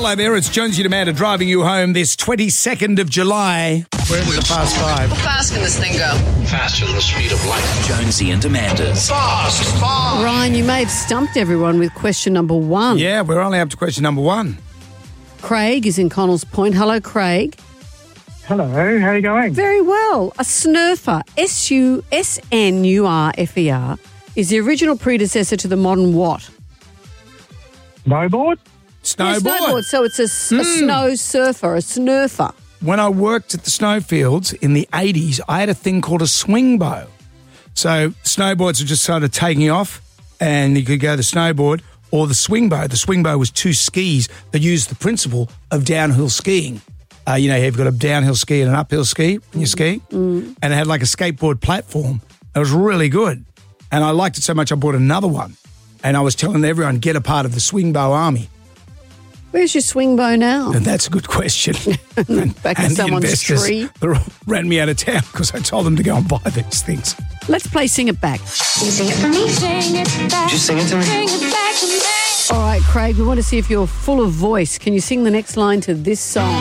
Hello there, it's Jonesy and Amanda driving you home this 22nd of July. We're into the Fast Five. How fast can this thing go? Faster than the speed of light. Jonesy and Amanda's Fast. Ryan, you may have stumped everyone with question number 1. Yeah, we're only up to question number 1. Craig is in Connells Point. Hello, Craig. Hello, how are you going? Very well. A snurfer, S-U-S-N-U-R-F-E-R, is the original predecessor to the modern what? Snowboard? Snowboard. Yeah, snowboard. So it's a snow surfer, a snurfer. When I worked at the snowfields in the 80s, I had a thing called a swing bow. So snowboards were just sort of taking off and you could go the snowboard or the swing bow. The swing bow was 2 skis that used the principle of downhill skiing. You've got a downhill ski and an uphill ski when you ski. And it had like a skateboard platform. It was really good. And I liked it so much I bought another one. And I was telling everyone, get a part of the swing bow army. Where's your swing bow now? And that's a good question. Back in someone's tree. Ran me out of town because I told them to go and buy these things. Let's play Sing It Back. Can you sing it for me? Sing it back. Just sing it to me. Sing it back to me. All right, Craig, we want to see if you're full of voice. Can you sing the next line to this song?